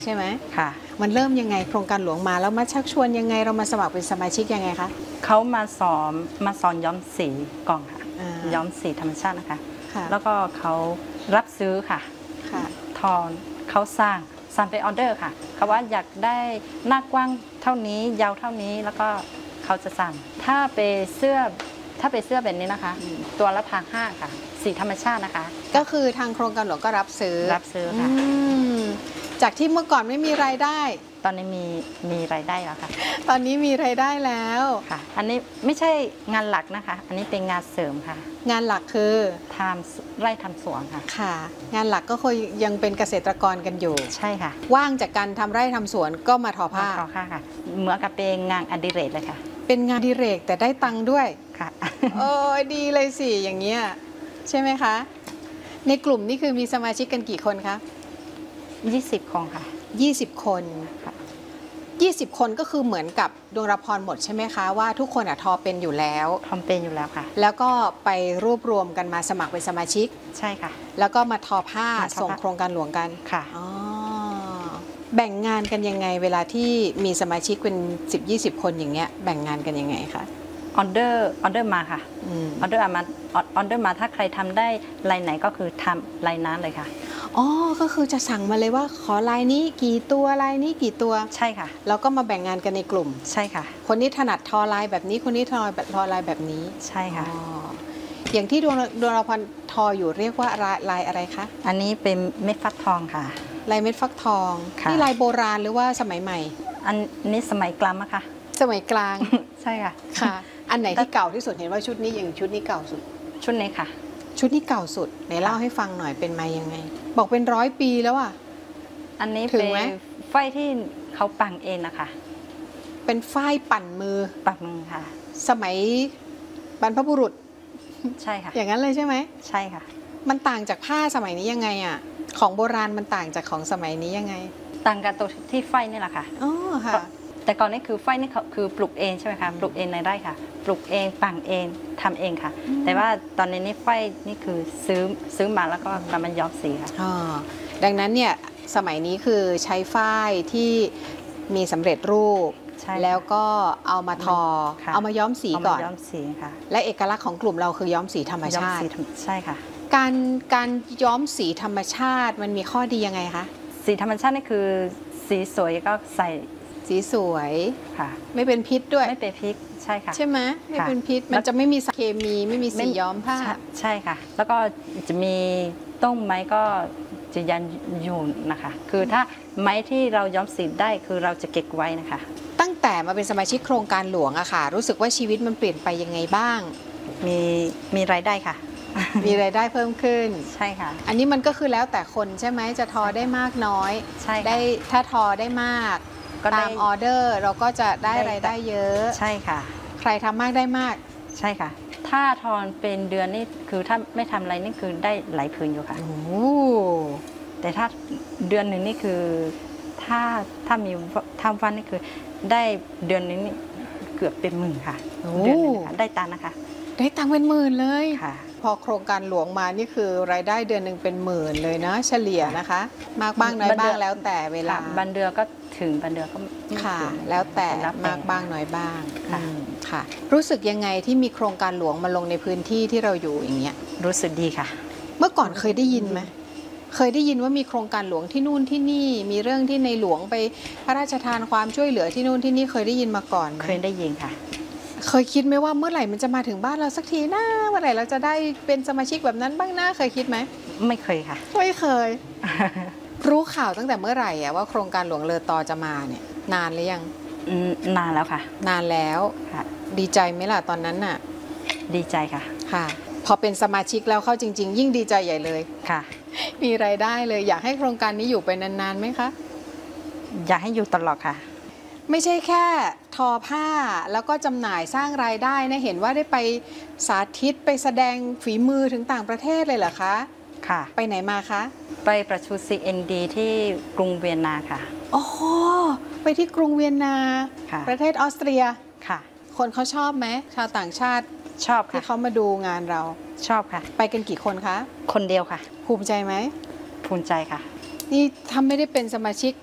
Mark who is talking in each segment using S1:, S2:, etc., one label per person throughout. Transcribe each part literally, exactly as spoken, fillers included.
S1: ใช่ไหม
S2: ค่ะ
S1: มันเริ่มยังไงโครงการหลวงมาแล้วมาชักชวนยังไงเรามาสมัครเป็นสมาชิกยังไงคะ
S2: เขามาสอนมาสอนย้อมสีกล่องค่ะย้อมสีธรรมชาตินะคะแล้วก็เขารับซื้อค่ะทอนเขาสร้างสั่งเป็นออเดอร์ค่ะเขาว่าอยากได้หน้ากว้างเท่านี้ยาวเท่านี้แล้วก็เขาจะสั่งถ้าเป็นเสื้อถ้าเป็นเสื้อแบบนี้นะคะตัวละพันห้าค่ะสีธรรมชาตินะคะ
S1: ก็คือทางโครงการหลวงก็รับซื้อ
S2: รับซื้อค่ะ
S1: จากที่เมื่อก่อนไม่มีรายได้
S2: ตอนนี้มีมีรายได้แล้วค่ะ
S1: ตอนนี้มีรายได้แล้ว
S2: ค่ะอันนี้ไม่ใช่งานหลักนะคะอันนี้เป็นงานเสริมค่ะ
S1: งานหลักคือ
S2: ทำไร่ทำสวนค่ะ
S1: ค่ะงานหลักก็คงยังเป็นเกษตรกรกันอยู่
S2: ใช่ค่ะ
S1: ว่างจากการทำไร่ทำสวนก็มาทอผ้า
S2: ทอผ้าค่ะเหมือนกับเป็นงานอดิเรกเลยค่ะ
S1: เป็นงานอดิเรกแต่ได้ตังค์ด้วย
S2: ค่ะ
S1: โอ้ยดีเลยสิอย่างเงี้ยใช่ไหมคะในกลุ่มนี่คือมีสมาชิกกันกี่คนคะ
S2: ยี่สิบคนค่ะ
S1: ยี่สิบคนยี่สิบคนก็คือเหมือนกับดวงรพรหมดใช่ไหมคะว่าทุกคนอะทอเป็นอยู่แล้ว
S2: ทอเป็นอยู่แล้วค่ะ
S1: แล้วก็ไปรวบรวมกันมาสมัครเป็นสมาชิก
S2: ใช่ค่ะ
S1: แล้วก็มาทอผ้าส่งโครงการหลวงกัน
S2: ค่ะ
S1: อ๋อแบ่งงานกันยังไงเวลาที่มีสมาชิกเป็นสิบยี่สิบคนอย่างเงี้ยแบ่งงานกันยังไงคะ
S2: ออเดอร์ออเดอร์มาค่ะออเดอร์มาออเดอร์มาถ้าใครทำได้ลายไหนก็คือทำลายนั้นเลยค่ะ
S1: อ๋อก็คือจะสั่งมาเลยว่าขอลายนี้กี่ตัวลายนี้กี่ตัว
S2: ใช่ค่ะ
S1: แล้วก็มาแบ่งงานกันในกลุ่ม
S2: ใช่ค่ะ
S1: คนนี้ถนัดทอลายแบบนี้คนนี้ทอทอลายแบบนี้
S2: ใช่ค่ะ
S1: อย่างที่ดวงดวงรพรทออยู่เรียกว่าลายลายอะไรคะ
S2: อันนี้เป็นเม็ดฟักทองค่ะ
S1: ลายเม็ดฟักทองนี่ลายโบราณหรือว่าสมัยใหม่
S2: อันนี้สมัยกลางอะค่ะ
S1: สมัยกลาง
S2: ใช่ค่ะ
S1: ค่ะอันไหนที่เก่าที่สุดเห็นว่าชุดนี้อย่างชุดนี้เก่าสุด
S2: ชุดนี้ค่ะ
S1: ชุดนี้เก่าสุดไหนเล่าให้ฟังหน่อยเป็นมายังไงบอกเป็นร้อยปีแล้วอ่ะ
S2: อันนี้เป็นฝ้ายที่เขาปั่นเองนะคะ
S1: เป็นฝ้ายปั่นมือ
S2: ปั่นมือค่ะ
S1: สมัยบรรพบุรุษ
S2: ใช่ค่ะ
S1: อย่างนั้นเลยใช่ไหม
S2: ใช่ค่ะ
S1: มันต่างจากผ้าสมัยนี้ยังไงอ่ะของโบราณมันต่างจากของสมัยนี้ยังไง
S2: ต่างกันตรงที่ฝ้ายนี่แหละค่ะ
S1: อ๋อค่ะ
S2: แต่ก่อนนี่คือฝ้ายนี่คือปลูกเองใช่ไหมคะปลูกเองในไร่ค่ะปลูกเองปั่นเองทำเองค่ะแต่ว่าตอนนี้นี่ฝ้ายนี่คือซื้อซื้อมาแล้วก็นำมันย้อมสีค่ะ
S1: อ๋อดังนั้นเนี่ยสมัยนี้คือใช้ฝ้ายที่มีสำเร็จรูปแล้วก็เอามาทอเอามาย้อมสีก่อน
S2: ย้อมสีค่ะ
S1: และเอกลักษณ์ของกลุ่มเราคือย้อมสีธรรมชาติ
S2: ใช่ค่ะ
S1: การการย้อมสีธรรมชาติมันมีข้อดียังไงคะ
S2: สีธรรมชาตินี่คือสีสวยก็ใส่
S1: สีสวย
S2: ค่ะ
S1: ไม่เป็นพิษด้วย
S2: ไม่เป็นพิษใช่ค่ะ
S1: ใช่ไหมไม่เป็นพิษมันจะไม่มีสารเคมีไม่มีสีย้อมผ้า
S2: ใช่ค่ะแล้วก็จะมีต้นไม้ก็จะยันอยู่นะคะคือถ้าไม้ที่เราย้อมสีได้คือเราจะเก็บไว้นะคะ
S1: ตั้งแต่มาเป็นสมาชิกโครงการหลวงอะค่ะรู้สึกว่าชีวิตมันเปลี่ยนไปยังไงบ้าง
S2: มีมีรายได้ค่ะ
S1: มีรายได้เพิ่มขึ้น
S2: ใช่ค่ะ
S1: อันนี้มันก็คือแล้วแต่คนใช่ไหมจะทอได้มากน้อย
S2: ใช่
S1: ได้ถ้าทอได้มากตามออเดอร์เราก็จะได้รายได้เยอะ
S2: ใช่ค่ะ
S1: ใครทำมากได้มาก
S2: ใช่ค่ะถ้าทอนเป็นเดือนนี่คือถ้าไม่ทำอะไรนี่คือได้หลายคืนอยู่ค่ะแต่ถ้าเดือนหนึ่งนี่คือถ้าถ้ามีทำวันนี่คือได้เดือนนี้นี่เกือบเป็นหมื่นค่ะเดือนนึงค่ะได้ตังค์นะคะ
S1: ได้ตังค์เป็นหมื่นเลย
S2: ค่ะ
S1: พอโครงการหลวงมานี่คือรายได้เดือนหนึ่งเป็นหมื่นเลยนะเฉลี่ยนะคะมากบ้างน้อยบ้างแล้วแต่เวลา
S2: บันเดือนก็ถึงบันเดือนก็
S1: ค่ะแล้วแต่มากบ้างน้อยบ้างค่ะรู้สึกยังไงที่มีโครงการหลวงมาลงในพื้นที่ที่เราอยู่อย่างเงี้ย
S2: รู้สึกดีค่ะ
S1: เมื่อก่อนเคยได้ยินไหมเคยได้ยินว่ามีโครงการหลวงที่นู่นที่นี่มีเรื่องที่ในหลวงไปพระราชทานความช่วยเหลือที่นู่นที่นี่เคยได้ยินมาก่อนไหม
S2: เคยได้ยินค่ะ
S1: เคยคิดไหมว่าเมื่อไหร่มันจะมาถึงบ้านเราสักทีนะเมื่อไหร่เราจะได้เป็นสมาชิกแบบนั้นบ้างนะเคยคิดไหม
S2: ไม่เคยค่ะ
S1: ไม่เคย รู้ข่าวตั้งแต่เมื่อไหร่อะว่าโครงการหลวงเลอตอจะมาเนี่ยนานหรือยัง
S2: นานแล้วค่ะ
S1: นานแล้ว
S2: ค่ะ
S1: ดีใจไหมล่ะตอนนั้นน่ะ
S2: ดีใจค่ะ
S1: ค่ะพอเป็นสมาชิกแล้วเข้าจริงๆยิ่งดีใจใหญ่เลย
S2: ค่ะ
S1: มีรายได้เลยอยากให้โครงการนี้อยู่ไปนานๆไหมคะ
S2: อยากให้อยู่ตลอดค่ะ
S1: ไม่ใช่แค่ทอผ้าแล้วก็จำหน่ายสร้างรายได้นะเห็นว่าได้ไปสาธิตไปแสดงฝีมือถึงต่างประเทศเลยเหรอคะ
S2: ค่ะ
S1: ไปไหนมาคะ
S2: ไปประชุม ซี เอ็น ดี ที่กรุงเวียนนาค่ะ
S1: โอ้ไปที่กรุงเวียนนาประเทศออสเตรีย
S2: ค่ะ
S1: คนเขาชอบไหมชาวต่างชาติ
S2: ชอบค่ะ
S1: ที่เขามาดูงานเรา
S2: ชอบค่ะ
S1: ไปกันกี่คนคะ
S2: คนเดียวค่ะ
S1: ภูมิใจไหม
S2: ภูมิใจค่ะ
S1: นี่ทำไม่ได้เป็นสมาชิก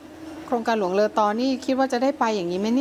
S1: โครงการหลวงเลอตอนี่คิดว่าจะได้ไปอย่างนี้ไหม